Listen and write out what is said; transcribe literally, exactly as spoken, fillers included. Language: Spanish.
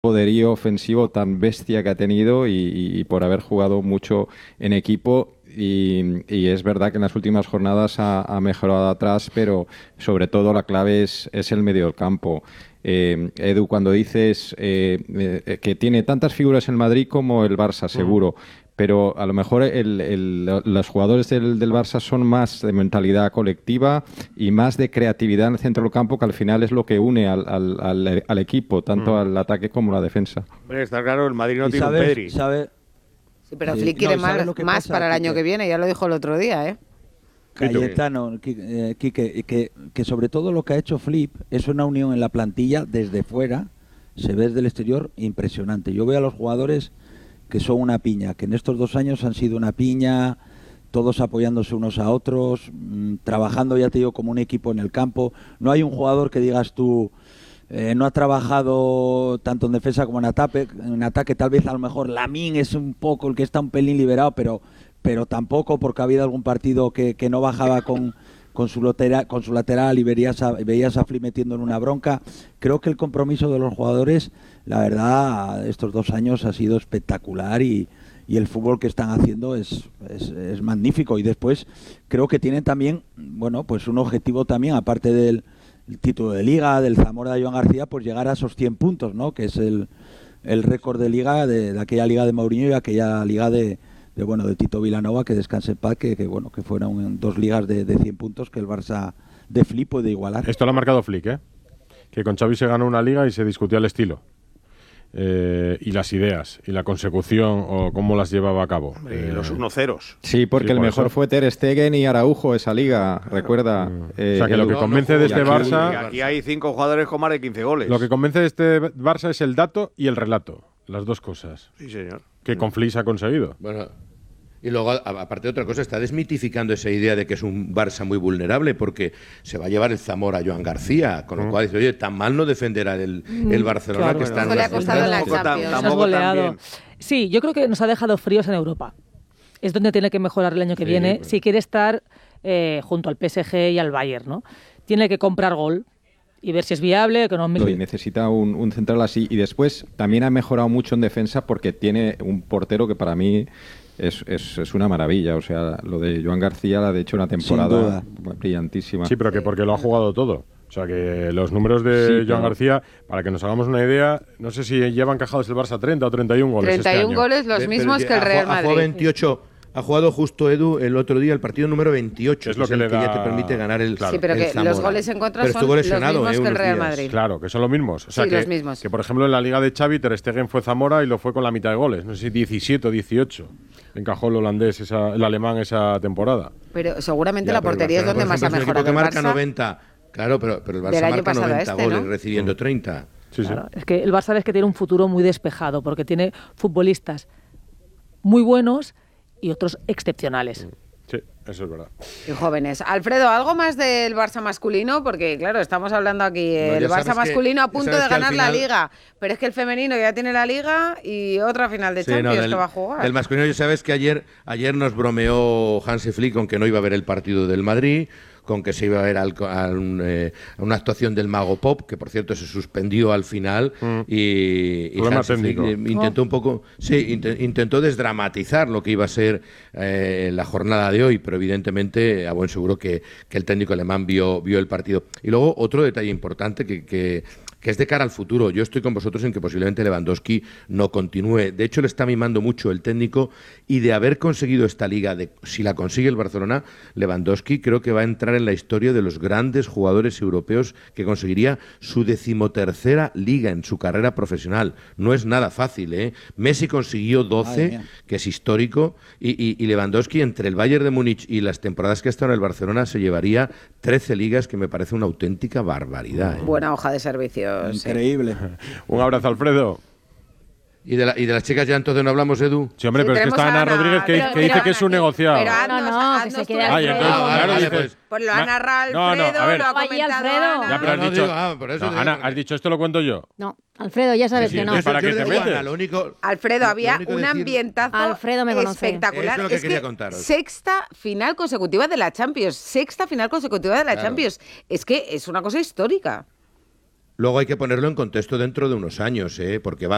poderío ofensivo tan bestia que ha tenido y, y- y por haber jugado mucho en equipo. Y, y es verdad que en las últimas jornadas ha, ha mejorado atrás, pero sobre todo la clave es, es el medio del campo. Eh, Edu, cuando dices eh, eh, que tiene tantas figuras en Madrid como el Barça, seguro, pero a lo mejor el- el- los jugadores del, del Barça son más de mentalidad colectiva y más de creatividad en el centro del campo, que al final es lo que une al, al- al- al equipo, tanto al ataque como a la defensa. Hombre, está claro, el Madrid no Y tiene un sabes- Pedri. sabe- Sí, pero Sí. Flick quiere No, ¿y sabes más, lo que más pasa, para el año Quique? que viene, ya lo dijo el otro día, ¿eh? Cayetano, Qui- eh, Quique, que, que sobre todo lo que ha hecho Flip es una unión en la plantilla desde fuera, se ve desde el exterior, impresionante. Yo veo a los jugadores que son una piña, que en estos dos años han sido una piña, todos apoyándose unos a otros, mmm, trabajando, ya te digo, como un equipo en el campo. No hay un jugador que digas tú, eh, no ha trabajado tanto en defensa como en ataque, en ataque tal vez a lo mejor Lamine es un poco el que está un pelín liberado, pero pero tampoco porque ha habido algún partido que, que no bajaba con, con, su lotera, con su lateral y verías a, veías a Flip metiendo en una bronca. Creo que el compromiso de los jugadores, la verdad, estos dos años ha sido espectacular y, y el fútbol que están haciendo es, es, es magnífico. Y después creo que tienen también, bueno, pues un objetivo también, aparte del el título de Liga, del Zamora de Joan García, pues llegar a esos cien puntos, ¿no? Que es el, el récord de Liga, de, de aquella Liga de Mourinho y aquella Liga de de bueno de Tito Vilanova, que descanse en paz, que, que bueno que fueron dos ligas de, de cien puntos que el Barça de Flick puede igualar. Esto lo ha marcado Flick, ¿eh? Que con Xavi se ganó una liga y se discutía el estilo. Eh, y las ideas, y la consecución, o cómo las llevaba a cabo. Hombre, Eh, los uno ceros. Sí, porque Sí, el por mejor eso. fue Ter Stegen y Araujo esa liga, recuerda. Eh, O sea, que lo Edu. que convence de Y este aquí- Barça- Y aquí hay cinco jugadores con más de quince goles. Lo que convence de este Barça es el dato y el relato. Las dos cosas. Sí, señor. Que con Flick se ha conseguido. Bueno, y luego, a- aparte de otra cosa, está desmitificando esa idea de que es un Barça muy vulnerable, porque se va a llevar el Zamora a Joan García, con lo cual dice, oye, tan mal no defenderá el, el Barcelona, claro. que está en Eso le ha una costado en la Tampoco tan- Champions. Nos has tampoco tan goleado. bien. Sí, yo creo que nos ha dejado fríos en Europa. Es donde tiene que mejorar el año que Sí, viene pues. si quiere estar eh, junto al P S G y al Bayern, ¿no? Tiene que comprar gol y ver si es viable, económico. Y necesita un, un central así. Y después también ha mejorado mucho en defensa porque tiene un portero que para mí es, es, es una maravilla. O sea, lo de Joan García la ha hecho una temporada brillantísima. Sí, pero que porque lo ha jugado todo. O sea, que los números de Sí, Joan pero- García, para que nos hagamos una idea, no sé si llevan encajados el Barça treinta o treinta y un goles treinta y uno este año. goles, los Pero mismos ya que el ha Real jugado- Ha jugado Madrid. veintiocho. Ha jugado justo Edu el otro día el partido número veintiocho, Es lo es que el le que ya da- te permite ganar el Claro. Sí, pero el que los Zamora. goles en contra Pero son estuvo los lesionado, mismos eh, que el unos Real días. Madrid. Claro, que son los mismos. O sea, Sí, que, los mismos. que, por ejemplo, en la Liga de Xavi, Ter Stegen fue Zamora y lo fue con la mitad de goles. No sé si diecisiete o dieciocho. Encajó el holandés, esa, el alemán esa temporada. Pero seguramente Ya, la pero el portería es Barcelona, donde por más ha ejemplo, es un mejorado equipo el que marca Barça. noventa. Claro, pero, pero el Del Barça año marca pasado a noventa este, goles ¿no? recibiendo treinta. Sí, Claro, es que el Barça ves que tiene un futuro muy despejado porque tiene futbolistas muy buenos y otros excepcionales. sí. Sí, eso es verdad. Y jóvenes. Alfredo, ¿algo más del Barça masculino? Porque, claro, estamos hablando aquí, No, el ya Barça sabes que- masculino a ya punto sabes de que al ganar la final- Liga. Pero es que el femenino ya tiene la Liga y otra final de Sí, no, Champions del, que va a jugar. del masculino, ya sabes que ayer, ayer nos bromeó Hansi Flick con que no iba a ver el partido del Madrid, con que se iba a ver al- a, un, eh, a una actuación del Mago Pop, que por cierto se suspendió al final, Mm. y, y Problema Hansi Flick técnico. eh, intentó un poco, sí, inte- intentó desdramatizar lo que iba a ser eh, la jornada de hoy, pero evidentemente a buen seguro que, que el técnico alemán vio, vio el partido. Y luego otro detalle importante que, que que es de cara al futuro. Yo estoy con vosotros en que posiblemente Lewandowski no continúe. De hecho, le está mimando mucho el técnico, y de haber conseguido esta liga, de, si la consigue el Barcelona, Lewandowski creo que va a entrar en la historia de los grandes jugadores europeos, que conseguiría su decimotercera liga en su carrera profesional. No es nada fácil, ¿eh? Messi consiguió Madre doce, mía. que es histórico, y, y, y Lewandowski, entre el Bayern de Múnich y las temporadas que ha estado en el Barcelona, se llevaría trece ligas, que me parece una auténtica barbaridad, ¿eh? Buena hoja de servicios. sí. Increíble. Un abrazo, Alfredo. ¿Y de, la- ¿Y de las chicas ya entonces no hablamos, Edu? Sí, hombre, Sí, pero es que tenemos está Ana a Ana, Rodríguez que, pero- que dice pero que es un Ana, negociado. pero Ana, No, no, haznos- que se haznos quede tú Ay, la- entonces, Ah, vale, claro, vale, dices- pues. Pues lo ha narrado No, no, Alfredo, a ver. lo ha Vaya, comentado Alfredo. Ana. Ya, pero has No, no dicho, digo, ah, por eso no, digo Ana, que- has dicho esto lo cuento yo. No, Alfredo, ya sabes Sí, que no. entonces, ¿para Yo qué le te digo, metes? Ana, lo único- Alfredo, lo había único un decir- ambientazo Alfredo me conoce. espectacular. Eso es lo que quería contaros. Sexta final consecutiva de la Champions. Sexta final consecutiva de la Claro. Champions. Es que es una cosa histórica. Luego hay que ponerlo en contexto dentro de unos años, ¿eh? Porque va